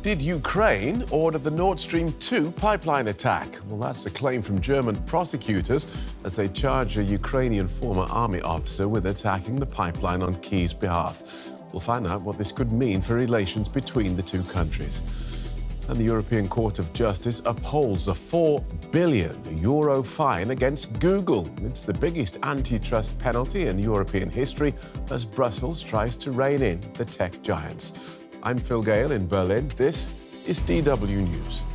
Did Ukraine order the Nord Stream 2 pipeline attack? Well, that's the claim from German prosecutors as they charge a Ukrainian former army officer with attacking the pipeline on Kyiv's behalf. We'll find out what this could mean for relations between the two countries. And the European Court of Justice upholds a €4 billion fine against Google. It's the biggest antitrust penalty in European history as Brussels tries to rein in the tech giants. I'm Phil Gale in Berlin. This is DW News.